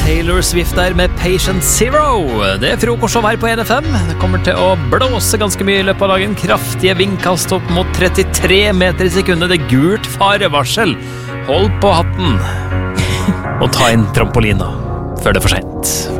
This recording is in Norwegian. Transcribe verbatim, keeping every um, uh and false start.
Taylor Swift der med Patient Zero. Det er frokost over på N F M. Det kommer til å blåse ganske mye i løpet av dagen. Kraftige vindkast opp mot trettitre meter i sekundet. Det er gult farevarsel. Hold på hatten. Og ta inn trampolina før det er for sent.